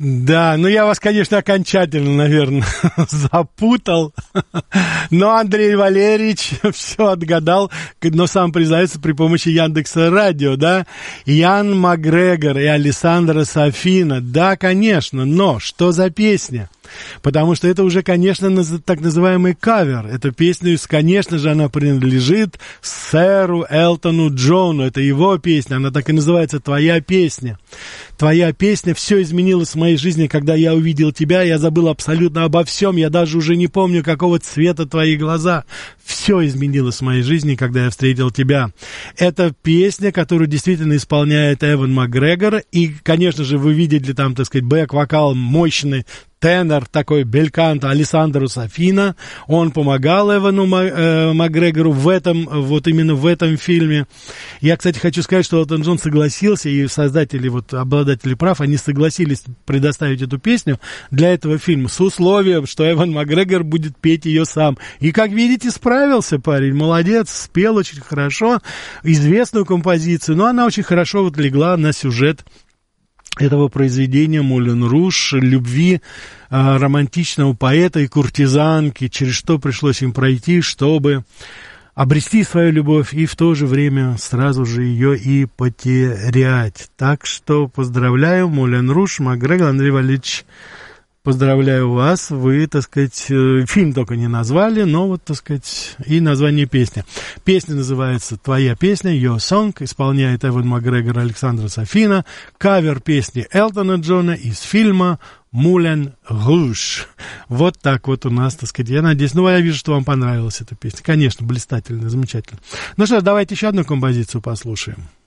Да, ну я вас, конечно, окончательно, наверное, запутал, но Андрей Валерьевич все отгадал, но сам признается при помощи Яндекса Радио, да, Ян Макгрегор и Алессандро Сафина, да, конечно, но что за песня? Потому что это уже, конечно, так называемый кавер. Эта песня, конечно же, она принадлежит сэру Элтону Джону. Это его песня, она так и называется «Твоя песня». «Твоя песня», все изменилось в моей жизни, когда я увидел тебя. Я забыл абсолютно обо всем. Я даже уже не помню, какого цвета твои глаза. Все изменилось в моей жизни, когда я встретил тебя. Это песня, которую действительно исполняет Эван Макгрегор. И, конечно же, вы видели там, так сказать, бэк-вокал мощный, тенор такой, бельканто Алессандро Сафина. Он помогал Эвану Макгрегору в этом, вот именно в этом фильме. Я, кстати, хочу сказать, что Элтон Джон согласился, и создатели, вот, обладатели прав, они согласились предоставить эту песню для этого фильма с условием, что Эван Макгрегор будет петь ее сам. И, как видите, справился парень, молодец, спел очень хорошо, известную композицию, но она очень хорошо вот легла на сюжет этого произведения «Мулен Руж», любви романтичного поэта и куртизанки, через что пришлось им пройти, чтобы обрести свою любовь и в то же время сразу же ее и потерять. Так что поздравляю, «Мулен Руж», Макгрегор, Андрей Валерьевич, поздравляю вас, вы, так сказать, фильм только не назвали, но вот, так сказать, и название песни. Песня называется «Твоя песня», Your Song, исполняет Эван Макгрегор, Алессандро Сафина, кавер песни Элтона Джона из фильма «Мулен Руж». Вот так вот у нас, так сказать, я надеюсь, я вижу, что вам понравилась эта песня. Конечно, блистательно, замечательно. Ну что ж, давайте еще одну композицию послушаем.